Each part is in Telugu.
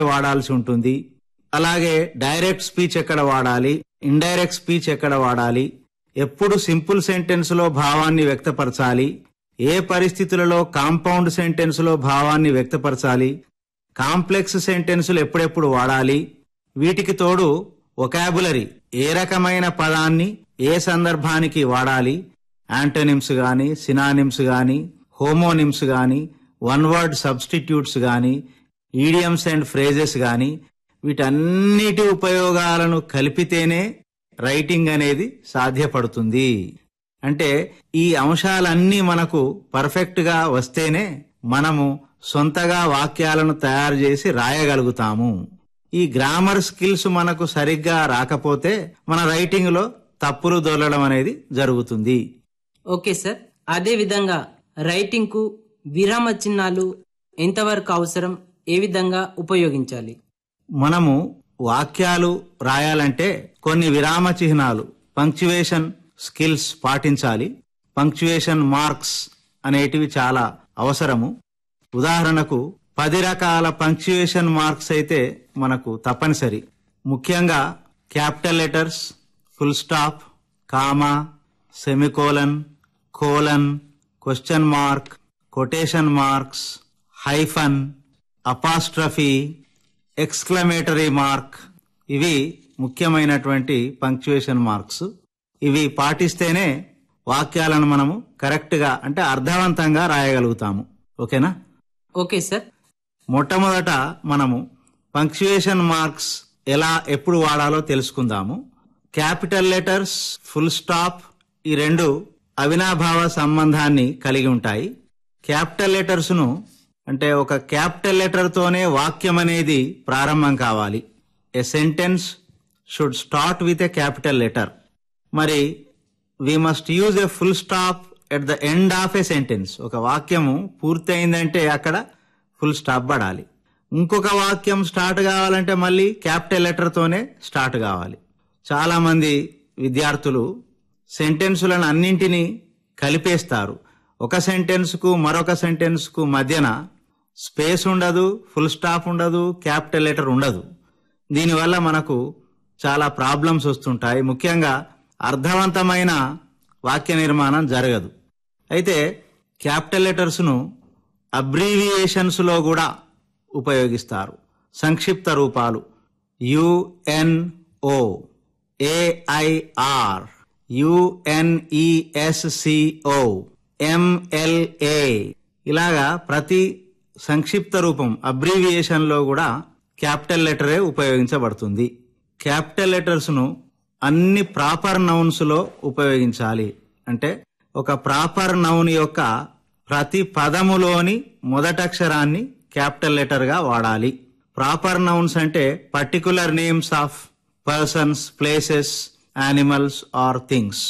వాడాల్సి ఉంటుంది. అలాగే డైరెక్ట్ స్పీచ్ ఎక్కడ వాడాలి, ఇండైరెక్ట్ స్పీచ్ ఎక్కడ వాడాలి, ఎప్పుడు సింపుల్ సెంటెన్స్ లో భావాన్ని వ్యక్తపరచాలి, ఏ పరిస్థితులలో కాంపౌండ్ సెంటెన్స్ లో భావాన్ని వ్యక్తపరచాలి, కాంప్లెక్స్ సెంటెన్సులు ఎప్పుడెప్పుడు వాడాలి, వీటికి తోడు వొకాబులరీ ఏ రకమైన పదాన్ని ఏ సందర్భానికి వాడాలి, యాంటోనిమ్స్ గాని, సినానిమ్స్ గాని, హోమోనిమ్స్ గాని, వన్ వర్డ్ సబ్స్టిట్యూట్స్ గాని, ఈడియమ్స్ అండ్ ఫ్రేజెస్ గాని, వీటన్నిటి ఉపయోగాలను కలిపితేనే రైటింగ్ అనేది సాధ్యపడుతుంది. అంటే ఈ అంశాలన్నీ మనకు పర్ఫెక్ట్ గా వస్తేనే మనము సొంతగా వాక్యాలను తయారు చేసి రాయగలుగుతాము. ఈ గ్రామర్ స్కిల్స్ మనకు సరిగ్గా రాకపోతే మన రైటింగ్ లో తప్పులు దొరలడం అనేది జరుగుతుంది. ఓకే సార్, అదే విధంగా రైటింగ్ కు విరామ చిహ్నాలు ఎంతవరకు అవసరం, ఏ విధంగా ఉపయోగించాలి? మనము వాక్యాలు రాయాలంటే కొన్ని విరామ చిహ్నాలు, పంక్చువేషన్ స్కిల్స్ పాటించాలి. పంక్చువేషన్ మార్క్స్ అనేటివి చాలా అవసరము. ఉదాహరణకు 10 రకాల పంక్చుయేషన్ మార్క్స్ అయితే మనకు తప్పనిసరి. ముఖ్యంగా capital letters, full stop, comma, semicolon, colon, question mark, quotation marks, hyphen, apostrophe, exclamatory mark, ఇవి ముఖ్యమైనటువంటి పంక్చుయేషన్ మార్క్స్. ఇవి పాటిస్తేనే వాక్యాలను మనము కరెక్ట్ గా అంటే అర్థవంతంగా రాయగలుగుతాము. ఓకేనా? Okay sir. మొట్టమొదట మనము పంక్చుయేషన్ మార్క్స్ ఎప్పుడు వాడాలో తెలుసుకుందాము. క్యాపిటల్ లెటర్స్, ఫుల్ స్టాప్ ఈ రెండు అవినాభావ సంబంధాన్ని కలిగి ఉంటాయి. క్యాపిటల్ లెటర్స్ ను అంటే ఒక క్యాపిటల్ లెటర్ తోనే వాక్యం అనేది ప్రారంభం కావాలి. A sentence should start with a capital letter. మరి we must use a full stop at the end of a sentence. ఒక వాక్యము పూర్తి అయిందంటే అక్కడ ఫుల్ స్టాప్ పడాలి. ఇంకొక వాక్యం స్టార్ట్ కావాలంటే మళ్ళీ క్యాపిటల్ లెటర్ తోనే స్టార్ట్ కావాలి. చాలా మంది విద్యార్థులు సెంటెన్సులను అన్నింటినీ కలిపేస్తారు. ఒక సెంటెన్స్ కు మరొక సెంటెన్స్ కు మధ్యన స్పేస్ ఉండదు, ఫుల్ స్టాప్ ఉండదు, క్యాపిటల్ లెటర్ ఉండదు. దీనివల్ల మనకు చాలా ప్రాబ్లమ్స్ వస్తుంటాయి. ముఖ్యంగా అర్థవంతమైన వాక్య నిర్మాణం జరగదు. అయితే క్యాపిటల్ లెటర్స్ ను అబ్రీవియేషన్స్ లో కూడా ఉపయోగిస్తారు. సంక్షిప్త రూపాలు UNO, AIR, UNESCO, MLA ఇలాగా ప్రతి సంక్షిప్త రూపం అబ్రీవియేషన్ లో కూడా క్యాపిటల్ లెటరే ఉపయోగించబడుతుంది. క్యాపిటల్ లెటర్స్ ను అన్ని ప్రాపర్ నౌన్స్ లో ఉపయోగించాలి. అంటే ఒక ప్రాపర్ నౌన్ యొక్క ప్రతి పదములోని మొదటక్షరాన్ని క్యాపిటల్ లెటర్ గా వాడాలి. ప్రాపర్ నౌన్స్ అంటే particular names of persons, places, animals are things.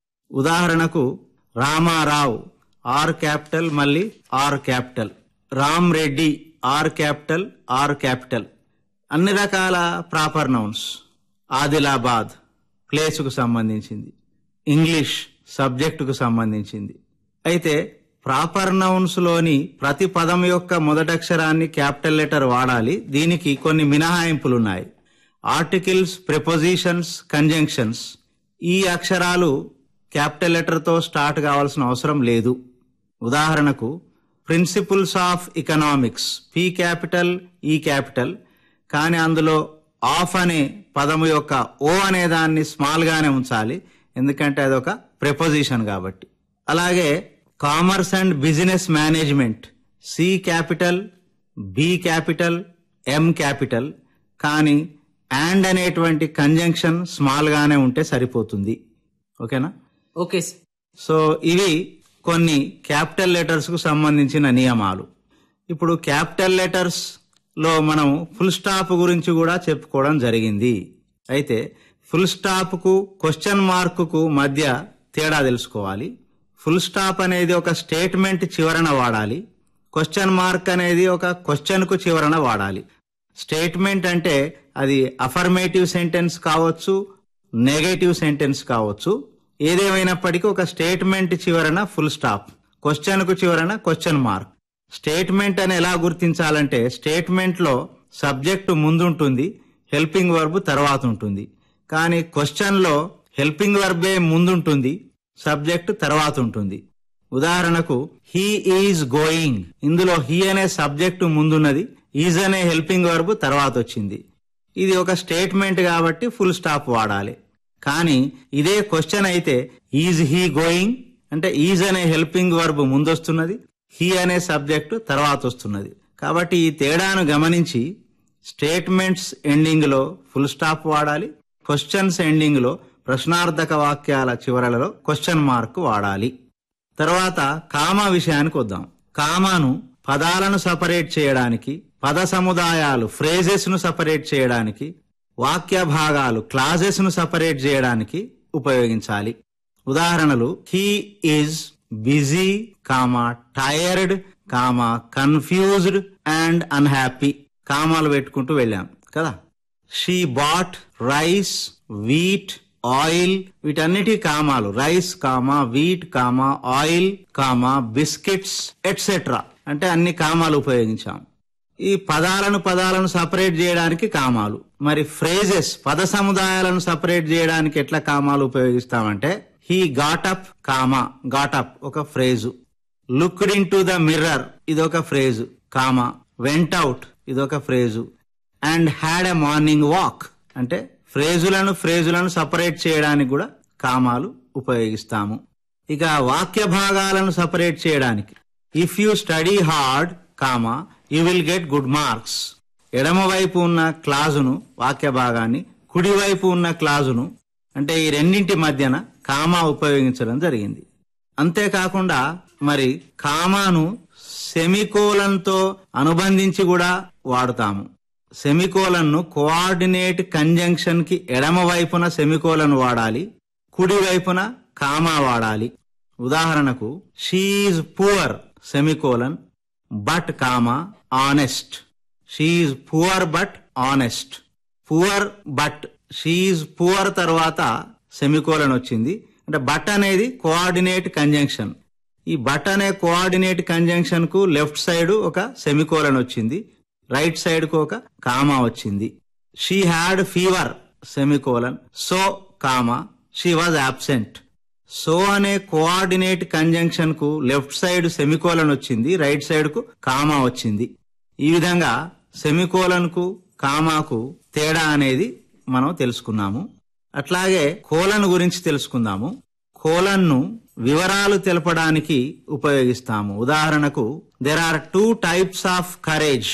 ఉదాహరణకు రామారావు ఆర్ క్యాపిటల్ మళ్ళీ are capital, Ram Reddy are capital are capital. అన్ని రకాల ప్రాపర్ నౌన్స్. ఆదిలాబాద్ ప్లేస్ కు సంబంధించింది, ఇంగ్లీష్ సబ్జెక్ట్ కు సంబంధించింది. అయితే ప్రాపర్ నౌన్స్ లోని ప్రతి పదం యొక్క మొదటక్షరాన్ని క్యాపిటల్ లెటర్ వాడాలి. దీనికి కొన్ని మినహాయింపులున్నాయి. ఆర్టికల్స్, ప్రిపోజిషన్స్, కంజంక్షన్స్ ఈ అక్షరాలు క్యాపిటల్ లెటర్ తో స్టార్ట్ కావాల్సిన అవసరం లేదు. ఉదాహరణకు principles of economics P capital E capital, కానీ అందులో ఆఫ్ అనే పదము యొక్క O అనే దాన్ని స్మాల్ గానే ఉంచాలి, ఎందుకంటే అదొక ప్రిపోజిషన్ కాబట్టి. అలాగే commerce and business management C capital, B capital, M capital, కానీ అండ్ అనేటువంటి కంజంక్షన్ స్మాల్ గానే ఉంటే సరిపోతుంది. ఓకేనా? ఓకే. సో ఇవి కొన్ని క్యాపిటల్ లెటర్స్ కు సంబంధించిన నియమాలు. ఇప్పుడు క్యాపిటల్ లెటర్స్ లో మనం ఫుల్ స్టాప్ గురించి కూడా చెప్పుకోవడం జరిగింది. అయితే ఫుల్ స్టాప్ కు క్వశ్చన్ మార్క్ కు మధ్య తేడా తెలుసుకోవాలి. ఫుల్ స్టాప్ అనేది ఒక స్టేట్మెంట్ చివరన వాడాలి. క్వశ్చన్ మార్క్ అనేది ఒక క్వశ్చన్ కు చివరన వాడాలి. స్టేట్మెంట్ అంటే అది అఫర్మేటివ్ సెంటెన్స్ కావచ్చు, నెగటివ్ సెంటెన్స్ కావచ్చు. ఏదేమైనప్పటికీ ఒక స్టేట్మెంట్ చివరన ఫుల్ స్టాప్, క్వశ్చన్ కు చివరన క్వశ్చన్ మార్క్. స్టేట్మెంట్ అని ఎలా గుర్తించాలంటే స్టేట్మెంట్ లో సబ్జెక్టు ముందుంటుంది, హెల్పింగ్ వర్బ్ తర్వాత ఉంటుంది. కానీ క్వశ్చన్లో హెల్పింగ్ వర్బే ముందుంటుంది, సబ్జెక్టు తర్వాత ఉంటుంది. ఉదాహరణకు హీ ఈజ్ గోయింగ్, ఇందులో హీ అనే సబ్జెక్టు ముందున్నది, ఈజ్ అనే హెల్పింగ్ వర్బ్ తర్వాత వచ్చింది. ఇది ఒక స్టేట్మెంట్ కాబట్టి ఫుల్ స్టాప్ వాడాలి. కానీ ఇదే క్వశ్చన్ అయితే ఈజ్ హీ గోయింగ్ అంటే ఈజ్ అనే హెల్పింగ్ వర్బ్ ముందొస్తున్నది, హీ అనే సబ్జెక్టు తర్వాత వస్తున్నది. కాబట్టి ఈ తేడాను గమనించి స్టేట్మెంట్స్ ఎండింగ్ లో ఫుల్ స్టాప్ వాడాలి, క్వశ్చన్స్ ఎండింగ్ లో ప్రశ్నార్థక వాక్యాల చివరలలో క్వశ్చన్ మార్క్ వాడాలి. తర్వాత కామా విషయానికి వద్దాం. కామాను పదాలను సపరేట్ చేయడానికి, పద సముదాయాలు ఫ్రేజెస్ ను సపరేట్ చేయడానికి, వాక్య భాగాలు క్లాజెస్ ను సపరేట్ చేయడానికి ఉపయోగించాలి. ఉదాహరణలు he is busy, tired, confused and unhappy. కామాలు పెట్టుకుంటూ వెళ్ళాం కదా. She bought rice, wheat, oil, వీటన్నిటి కామాలు. Rice, wheat, oil, biscuits etcetera అంటే అన్ని కామాలు ఉపయోగించాం. ఈ పదాలను సపరేట్ చేయడానికి కామాలు. మరి ఫ్రేజెస్ పద సముదాయాలను సపరేట్ చేయడానికి ఎట్లా కామాలు ఉపయోగిస్తామంటే హీ గాటప్, గాటప్ ఒక phrase. Looked in to the mirror ఇదొక ఫ్రేజు, వెంట్ అవుట్ ఇదొక phrase. And had a morning walk అంటే ఫ్రేజులను సపరేట్ చేయడానికి కూడా కామాలు ఉపయోగిస్తాము. ఇక వాక్య భాగాలను సపరేట్ చేయడానికి if you study hard, you will get good marks. ఎడమ వైపు ఉన్న క్లాజును వాక్య భాగాన్ని, కుడివైపు ఉన్న క్లాజును అంటే ఈ రెండింటి మధ్యన కామా ఉపయోగించడం జరిగింది. అంతేకాకుండా మరి కామాను సెమికోలన్తో అనుబంధించి కూడా వాడుతాము. సెమికోలన్ను కోఆర్డినేట్ కంజంక్షన్ కి ఎడమ వైపున సెమికోలన్ వాడాలి, కుడి వైపున కామా వాడాలి. ఉదాహరణకు she is poor semicolon but honest. She is poor but honest. Poor but, she is poor తర్వాత సెమికోలన్ వచ్చింది అంటే బట్ అనేది కోఆర్డినేట్ కంజంక్షన్. ఈ బట్ అనే కోఆర్డినేట్ కంజంక్షన్ కు లెఫ్ట్ సైడ్ ఒక సెమికోలన్ వచ్చింది, రైట్ సైడ్ కు ఒక కామా వచ్చింది. She had fever semicolon so she was absent. So అనే కోఆర్డినేట్ కంజంక్షన్ కు లెఫ్ట్ సైడ్ సెమికోలన్ వచ్చింది, రైట్ సైడ్ కు కామా వచ్చింది. ఈ విధంగా సెమికోలన్ కు కామాకు తేడా అనేది మనం తెలుసుకున్నాము. అట్లాగే కోలన్ గురించి తెలుసుకుందాము. కోలన్ ను వివరాలు తెలపడానికి ఉపయోగిస్తాము. ఉదాహరణకు there are 2 types of courage,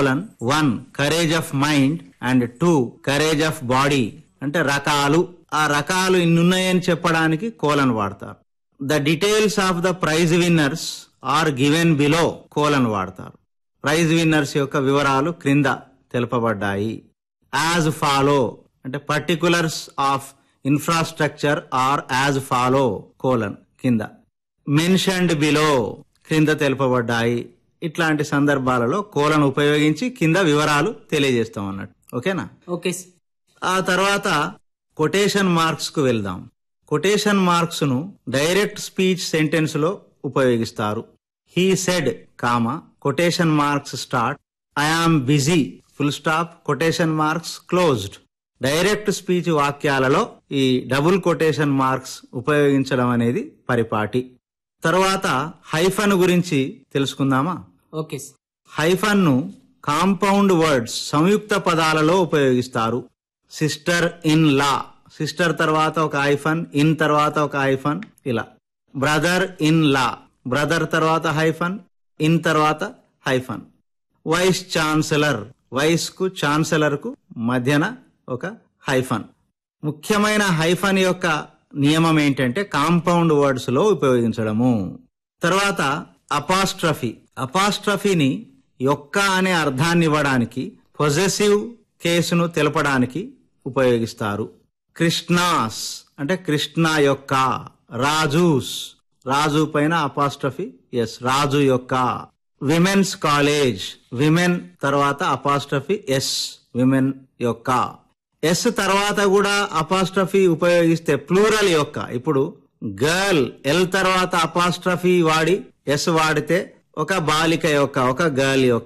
1 courage of mind and 2 courage of body అంటే రకాలు. ఆ రకాలు ఇన్నున్నాయని చెప్పడానికి కోలన్ వాడతారు. The details of the prize winners are given below వాడతారు. ప్రైజ్ విన్నర్స్ యొక్క వివరాలు క్రింద తెలుపబడ్డాయి. యాజ్ ఫాలో అంటే particulars of infrastructure are as follow కింద. మెన్షన్డ్ బిలో క్రింద తెలుపబడ్డాయి. ఇట్లాంటి సందర్భాలలో కోలన్ ఉపయోగించి కింద వివరాలు తెలియజేస్తాం అన్నట్టు. ఓకేనా? ఓకే. ఆ తర్వాత కొటేషన్ మార్క్స్ కు వెళ్దాం. కొటేషన్ మార్క్స్ ను డైరెక్ట్ స్పీచ్ సెంటెన్స్ లో ఉపయోగిస్తారు. He said, quotation marks start. I am busy, full stop, quotation marks closed. Direct speech వాక్యాలలో ఈ డబుల్ కొటేషన్ మార్క్స్ ఉపయోగించడం అనేది పరిపాటి. తర్వాత హైఫన్ గురించి తెలుసుకుందామా? ఓకే. హైఫన్ ను కాంపౌండ్ వర్డ్స్ సంయుక్త పదాలలో ఉపయోగిస్తారు. సిస్టర్ ఇన్ లా, సిస్టర్ తర్వాత ఒక హైఫన్, ఇన్ తర్వాత ఒక హైఫన్, ఇలా. బ్రదర్ ఇన్ లా, బ్రదర్ తర్వాత హైఫన్, ఇన్ తర్వాత హైఫన్. వైస్ ఛాన్సలర్, వైస్ కు ఛాన్సలర్ కు మధ్యన ఒక హైఫన్. ముఖ్యమైన హైఫన్ యొక్క నియమం ఏంటంటే కాంపౌండ్ వర్డ్స్ లో ఉపయోగించడము. తర్వాత అపాస్ట్రఫీ, అపాస్ట్రఫీని యొక్క అనే అర్థాన్ని ఇవ్వడానికి, పొజెసివ్ కేసును తెలపడానికి ఉపయోగిస్తారు. కృష్ణాస్ అంటే కృష్ణ యొక్క. రాజూస్, రాజు పైన అపాస్ట్రఫీ, ఎస్, రాజు యొక్క. విమెన్స్ కాలేజ్, విమెన్ తర్వాత అపాస్ట్రఫీ ఎస్, విమెన్ యొక్క. ఎస్ తర్వాత కూడా అపాస్ట్రఫీ ఉపయోగిస్తే ప్లూరల్ యొక్క. ఇప్పుడు గర్ల్, ఎల్ తర్వాత అపాస్ట్రఫీ వాడి ఎస్ వాడితే ఒక బాలిక యొక్క, ఒక గర్ల్ యొక్క.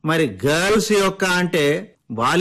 మరి గర్ల్స్ యొక్క అంటే